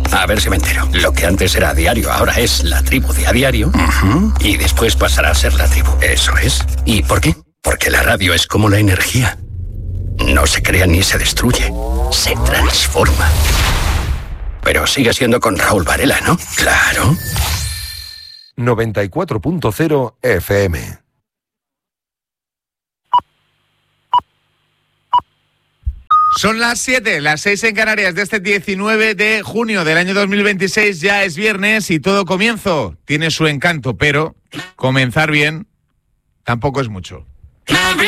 A ver si me entero. Lo que antes era A Diario, ahora es La Tribu de A Diario. Uh-huh. Y después pasará a ser La Tribu. Eso es. ¿Y por qué? Porque la radio es como la energía. No se crea ni se destruye. Se transforma. Pero sigue siendo con Raúl Varela, ¿no? Claro. 94.0 FM. Son las 7, las 6 en Canarias de este 19 de junio del año 2026. Ya es viernes y todo comienzo tiene su encanto, pero comenzar bien tampoco es mucho.